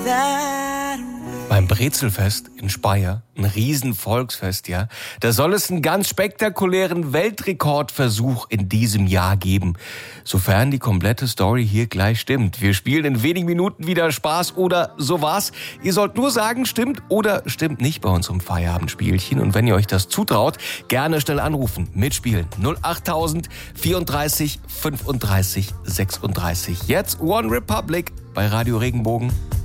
Beim Brezelfest in Speyer, ein Riesenvolksfest, ja, da soll es einen ganz spektakulären Weltrekordversuch in diesem Jahr geben. Sofern die komplette Story hier gleich stimmt. Wir spielen in wenigen Minuten wieder Spaß oder sowas. Ihr sollt nur sagen, stimmt oder stimmt nicht bei unserem Feierabendspielchen. Und wenn ihr euch das zutraut, gerne schnell anrufen, mitspielen. 08000 34 35 36. Jetzt One Republic bei Radio Regenbogen.